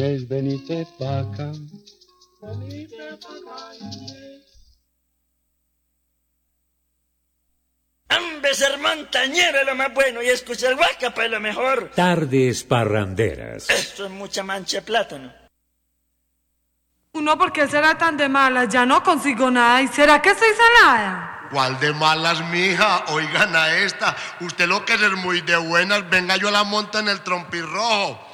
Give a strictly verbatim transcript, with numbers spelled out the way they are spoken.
Venite pa' acá. Venite pa' acá. Hombre, ser montañero es lo más bueno y escuchar guacapa es lo mejor. Tardes parranderas. Esto es mucha mancha de plátano. Uno, ¿por qué será tan de malas? Ya no consigo nada. ¿Y será que estoy salada? ¿Cuál de malas, mija? Oigan a esta. Usted lo que es muy de buenas, venga, yo la monto en el trompirrojo.